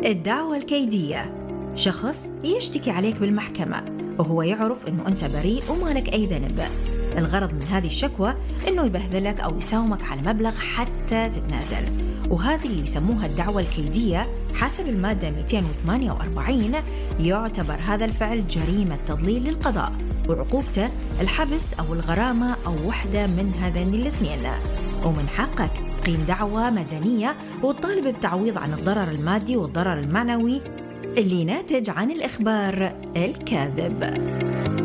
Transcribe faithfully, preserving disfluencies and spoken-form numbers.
الدعوة الكيدية: شخص يشتكي عليك بالمحكمة وهو يعرف أنه أنت بريء ومالك أي ذنب. الغرض من هذه الشكوى أنه يبهذلك أو يساومك على مبلغ حتى تتنازل، وهذه اللي يسموها الدعوة الكيدية. حسب المادة مئتين وثمانية وأربعين يعتبر هذا الفعل جريمة تضليل للقضاء، وعقوبته الحبس أو الغرامة أو وحدة من هذين الاثنين. ومن حقك تقيم دعوة مدنية وتطالب بالتعويض عن الضرر المادي والضرر المعنوي اللي ناتج عن الإخبار الكاذب.